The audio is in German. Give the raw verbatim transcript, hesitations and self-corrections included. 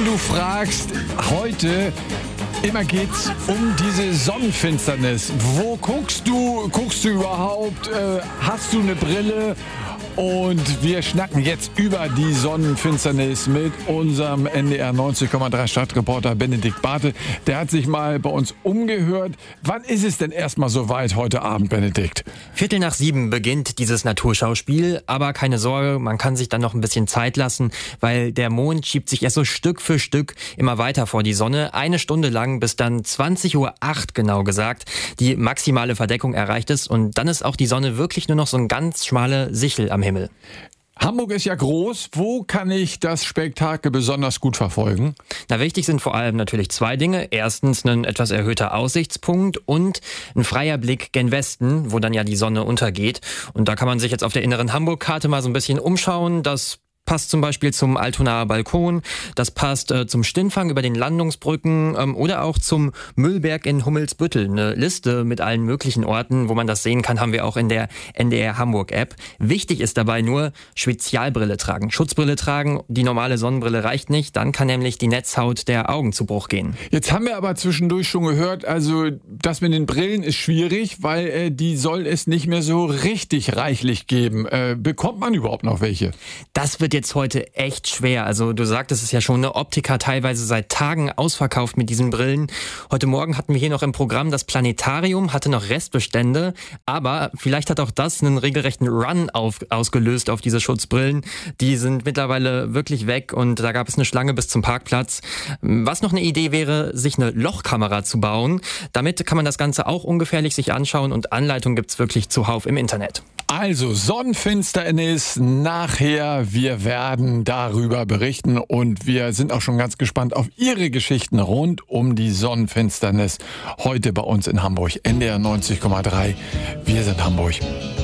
du fragst, heute immer geht's um diese Sonnenfinsternis. Wo guckst du? Guckst du überhaupt? Äh, hast du eine Brille? Und wir schnacken jetzt über die Sonnenfinsternis mit unserem N D R neunzig Komma drei Stadtreporter Benedikt Bartel. Der hat sich mal bei uns umgehört. Wann ist es denn erstmal soweit heute Abend, Benedikt? Viertel nach sieben beginnt dieses Naturschauspiel. Aber keine Sorge, man kann sich dann noch ein bisschen Zeit lassen, weil der Mond schiebt sich erst so Stück für Stück immer weiter vor die Sonne. Eine Stunde lang, bis dann zwanzig Uhr acht genau gesagt, die maximale Verdeckung erreicht ist. Und dann ist auch die Sonne wirklich nur noch so ein ganz schmale Sichel am Himmel. Hamburg ist ja groß. Wo kann ich das Spektakel besonders gut verfolgen? Na, wichtig sind vor allem natürlich zwei Dinge. Erstens ein etwas erhöhter Aussichtspunkt und ein freier Blick gen Westen, wo dann ja die Sonne untergeht. Und da kann man sich jetzt auf der inneren Hamburg-Karte mal so ein bisschen umschauen. Das passt zum Beispiel zum Altonaer Balkon, das passt äh, zum Stinnfang über den Landungsbrücken ähm, oder auch zum Müllberg in Hummelsbüttel. Eine Liste mit allen möglichen Orten, wo man das sehen kann, haben wir auch in der N D R Hamburg App. Wichtig ist dabei nur, Spezialbrille tragen, Schutzbrille tragen. Die normale Sonnenbrille reicht nicht, dann kann nämlich die Netzhaut der Augen zu Bruch gehen. Jetzt haben wir aber zwischendurch schon gehört, also das mit den Brillen ist schwierig, weil äh, die soll es nicht mehr so richtig reichlich geben. Äh, bekommt man überhaupt noch welche? Das wird jetzt heute echt schwer. Also du sagtest es ja schon, eine Optiker teilweise seit Tagen ausverkauft mit diesen Brillen. Heute Morgen hatten wir hier noch im Programm das Planetarium, hatte noch Restbestände, aber vielleicht hat auch das einen regelrechten Run auf, ausgelöst auf diese Schutzbrillen. Die sind mittlerweile wirklich weg und da gab es eine Schlange bis zum Parkplatz. Was noch eine Idee wäre, sich eine Lochkamera zu bauen. Damit kann man das Ganze auch ungefährlich sich anschauen und Anleitung gibt's wirklich zuhauf im Internet. Also Sonnenfinsternis nachher. Wir werden darüber berichten und wir sind auch schon ganz gespannt auf Ihre Geschichten rund um die Sonnenfinsternis heute bei uns in Hamburg. N D R neunzig Komma drei. Wir sind Hamburg.